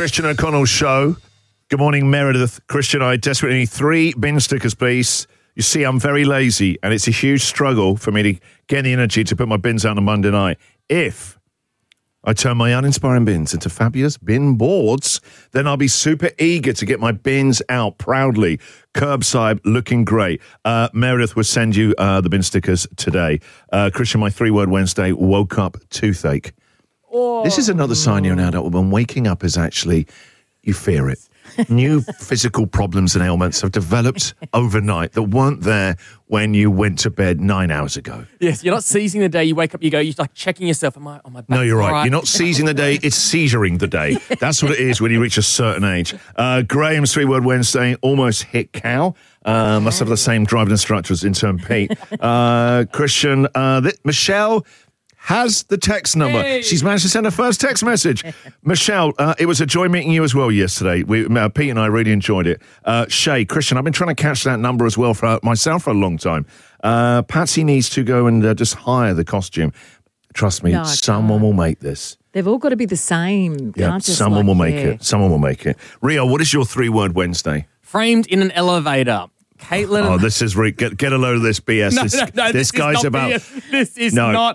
Christian O'Connell Show. Good morning, Meredith. Christian, I desperately need 3 bin stickers, please. You see, I'm very lazy, and it's a huge struggle for me to get the energy to put my bins out on a Monday night. If I turn my uninspiring bins into fabulous bin boards, then I'll be super eager to get my bins out proudly. Curbside, looking great. Meredith will send you the bin stickers today. Christian, my 3-word Wednesday, woke up toothache. Oh. This is another sign you're an adult woman. Waking up is actually, you fear it. New physical problems and ailments have developed overnight that weren't there when you went to bed 9 hours ago. Yes, you're not seizing the day. You wake up, you're like checking yourself. Am I back? No, you're right. You're not seizing the day. It's seizuring the day. That's what it is when you reach a certain age. Graham's 3-word Wednesday almost hit cow. Must have the same driving instructor as intern Pete. Christian, Michelle has the text number. Hey. She's managed to send her first text message. Michelle, it was a joy meeting you as well yesterday. Pete and I really enjoyed it. Shay, Christian, I've been trying to catch that number as well for myself for a long time. Patsy needs to go and just hire the costume. Trust me, someone will make this. They've all got to be the same. Yeah, someone will make it. Someone will make it. Rio, what is your 3-word Wednesday? Framed in an elevator. Caitlin. Oh, this is get a load of this BS. This guy's about. BS. This is not.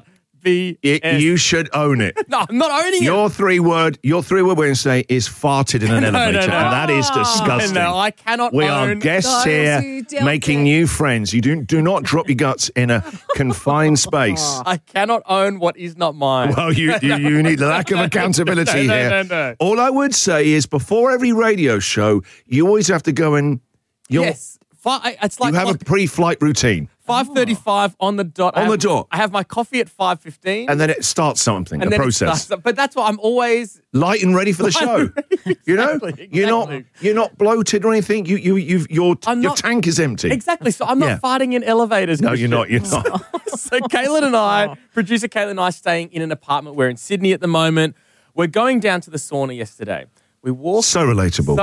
You should own it. No, I'm not owning it. Your 3-word Wednesday is farted in an elevator, and that is disgusting. No, I cannot own. We are guests here making new friends. You do not drop your guts in a confined space. I cannot own what is not mine. Well, you need the lack of accountability here. No. All I would say is before every radio show, you always have to go and... Yes. It's like you have a pre-flight routine. 5:35 on the dot. On the dot. I have my coffee at 5:15. And then it starts something, a process. But that's what I'm always... Light and ready for the show. Exactly. You're not bloated or anything. Your tank is empty. Exactly. So I'm not farting in elevators. No, you're not. So Caitlin and I, producer Caitlin and I, staying in an apartment. We're in Sydney at the moment. We're going down to the sauna yesterday. We walked. So relatable.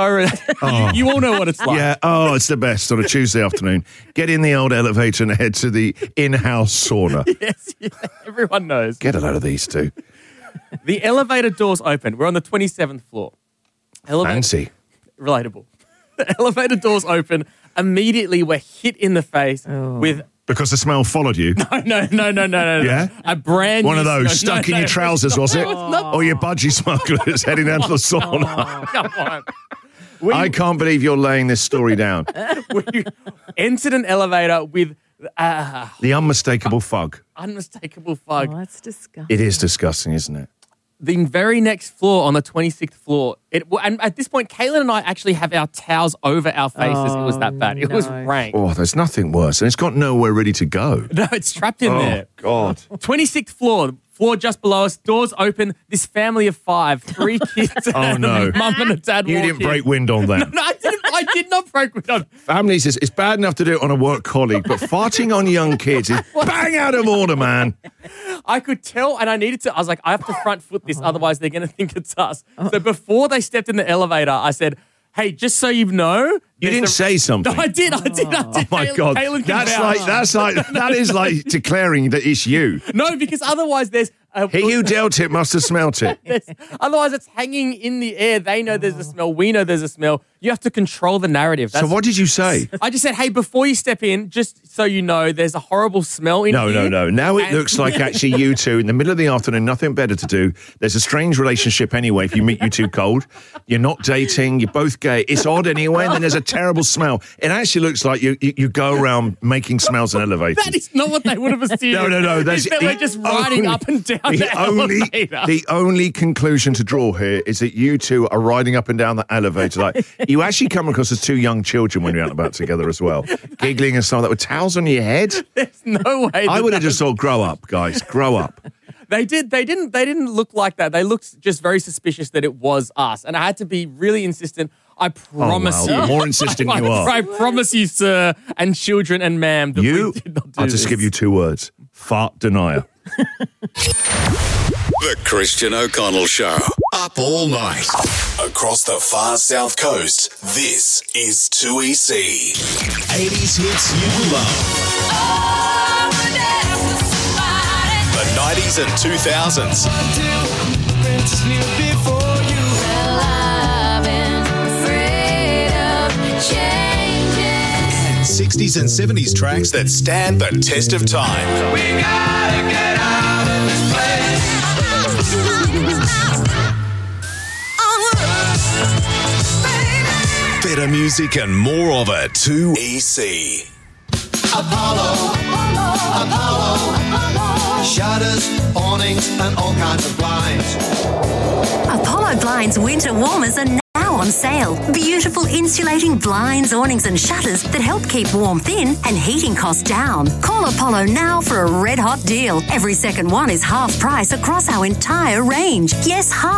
You all know what it's like. Yeah. Oh, it's the best on a Tuesday afternoon. Get in the old elevator and head to the in-house sauna. Yes. Everyone knows. Get a load of these two. The elevator doors open. We're on the 27th floor. Fancy. Relatable. The elevator doors open. Immediately, we're hit in the face with... Because the smell followed you? No. Yeah? A brand One new... of those stuck in your trousers, was it? Not. Or your budgie smugglers heading down to the sauna? Come on. I can't believe you're laying this story down. We entered an elevator with... the unmistakable fug. Unmistakable fug. Oh, that's disgusting. It is disgusting, isn't it? The very next floor, on the 26th floor, and at this point, Caitlin and I actually have our towels over our faces. It was that bad. It was rank. Oh, there's nothing worse. And it's got nowhere ready to go. No, it's trapped in there. Oh, God. 26th floor just below us, doors open, this family of 5, 3 kids. Oh, no. Mum and a dad You didn't break wind on that. No, I did not break wind on. Families, it's bad enough to do it on a work colleague, but farting on young kids is bang out of order, man. I could tell, and I needed to. I was like, I have to front foot this, otherwise they're going to think it's us. So before they stepped in the elevator, I said, hey, just so you know. You didn't say something. No, I did. Oh my God. That is like declaring that it's you. No, because otherwise there's... He who dealt it must have smelt it. Otherwise it's hanging in the air. They know there's a smell. We know there's a smell. You have to control the narrative. So what did you say? I just said, hey, before you step in, just so you know, there's a horrible smell in here. No. Now it looks like actually you two, in the middle of the afternoon, nothing better to do. There's a strange relationship anyway if you meet you two cold. You're not dating. You're both gay. It's odd anyway, and then there's a terrible smell. It actually looks like you go around making smells in elevators. That is not what they would have assumed. No. We're just riding up and down the elevator. The only conclusion to draw here is that you two are riding up and down the elevator. Like, you actually come across as 2 young children when you're out and about together as well. Giggling and stuff like that with towels on your head. There's no way. I would have just thought, grow up, guys, grow up. They did. They didn't look like that. They looked just very suspicious that it was us. And I had to be really insistent. I promise you. The more insistent you are. I promise you, sir, and children and ma'am, that we did not do I'll just give you 2 words. Fart denier. The Christian O'Connell Show. Up all night. Across the far south coast, this is 2EC. 80s hits you love. The 90s and 2000s. 60s and 70s tracks that stand the test of time. We gotta get out of this place. Better music and more of it. 2EC. Apollo. Shutters, awnings, and all kinds of blinds. Apollo Blinds winter warmers are now on sale. Beautiful insulating blinds, awnings and shutters that help keep warmth in and heating costs down. Call Apollo now for a red hot deal. Every second one is half price across our entire range. Yes, half.